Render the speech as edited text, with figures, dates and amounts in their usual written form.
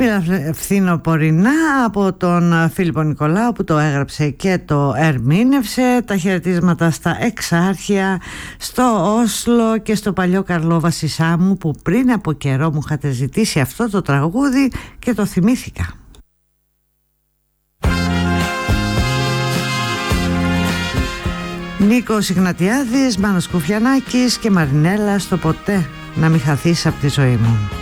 φθινοπορεινά από τον Φίλιππο Νικολάου που το έγραψε και το ερμήνευσε. Τα χαιρετίσματα στα Εξάρχεια, στο Όσλο και στο παλιό Καρλόβαση Σάμου που πριν από καιρό μου είχατε ζητήσει αυτό το τραγούδι και το θυμήθηκα. Νίκος Ιγνατιάδης, Μάνος Κουφιανάκης και Μαρινέλα στο ποτέ να μην χαθείς από τη ζωή μου.